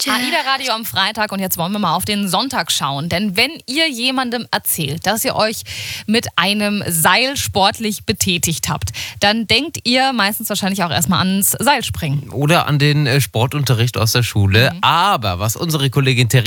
AIDA Radio am Freitag und jetzt wollen wir mal auf den Sonntag schauen. Denn wenn ihr jemandem erzählt, dass ihr euch mit einem Seil sportlich betätigt habt, dann denkt ihr meistens wahrscheinlich auch erstmal ans Seilspringen. Oder an den Sportunterricht aus der Schule. Aber was unsere Kollegin